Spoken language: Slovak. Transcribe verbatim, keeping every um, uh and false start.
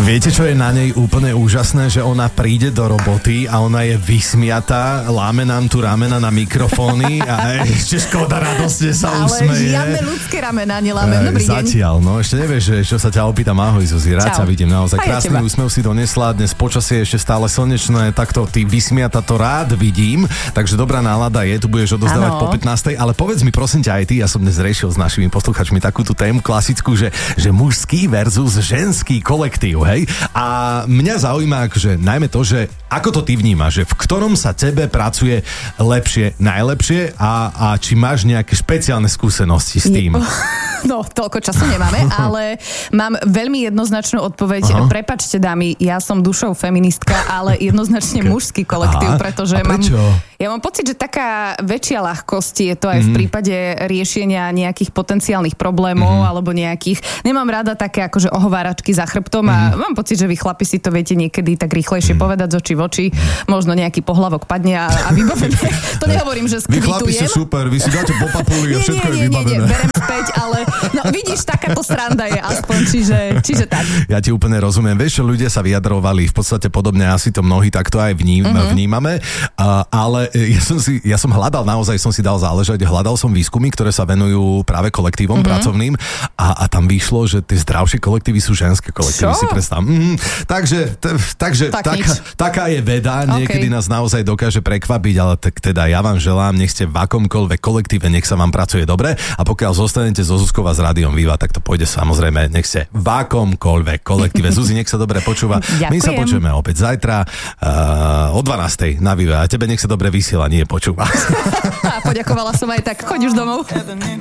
Viete, čo je na nej úplne úžasné? Že ona príde do roboty a ona je vysmiatá, láme nám tu ramena na mikrofóny a ešte Škoda radostne sa usmeje. Ale žiadne ľudské ramena neláme. Dobrý deň. Zatiaľ, no ešte nevieš, že čo sa ťa opýtam. Ahoj, Zuzi, rád Čau. sa vidím. Naozaj A ja krásny teba. úsmev si donesla. Dnes počasie ešte stále slnečné, takto ty vysmiata to rád vidím. Takže dobrá nálada je, tu budeš odozdávať Áno. po pätnástej. Ale povedz mi prosím ťa aj ty, ja som dnes riešil s našimi posluchačmi takúto tému klasickú, že, že mužský versus ženský kolektív, hej? A mňa zaujíma akože najmä to, že ako to ty vnímaš, že v ktorom sa tebe pracuje lepšie, najlepšie a, a či máš nejaké špeciálne skúsenosti s tým? No, toľko času nemáme, ale mám veľmi jednoznačnú odpoveď. Aha. Prepačte, dámy, ja som dušou feministka, ale jednoznačne Okay. mužský kolektív, Aha. pretože A mám, prečo? ja mám pocit, že taká väčšia ľahkosť je to aj v prípade riešenia nejakých potenciálnych problémov Mm. alebo nejakých. Nemám rada také akože ohováračky za chrbtom a mám pocit, že vy chlapi si to viete niekedy tak rýchlejšie povedať z očí v oči. Možno nejaký pohlavok padne a, a vybavené. To nehovorím, že Vy chlapi ste skvitujem. super, vy si dáte po papuli a všetko je nie, nie, nie, vybavené. berem späť, ale no vidíš, takáto sranda je aspoň, čiže, čiže tak. Ja ti úplne rozumiem. Vieš, čo ľudia sa vyjadrovali v podstate podobne, asi to mnohí takto aj vním, uh-huh. vnímame, uh, ale ja som, si, ja som hľadal, naozaj som si dal záležať, hľadal som výskumy, ktoré sa venujú práve kolektívom uh-huh. pracovným a, a tam vyšlo, že tie zdravšie kolektívy sú ženské kolektívy, Čo? si predstav. Mm, takže t- takže Tak taká, taká je veda, niekedy Okay. nás naozaj dokáže prekvapiť, ale tak teda ja vám želám, nech ste v akomkoľvek kolektíve, nech sa vám pracuje dobre a pokiaľ zostanete zo Zuzkou a s Rádiom Viva, tak to pôjde samozrejme, nech ste v akomkoľvek kolektíve. Zuzi, nech sa dobre počúva. Ďakujem. My sa počujeme opäť zajtra uh, o dvanástej na Viva a tebe nech sa dobre vysiela, nie počúva. A poďakovala som aj tak. Choď už domov.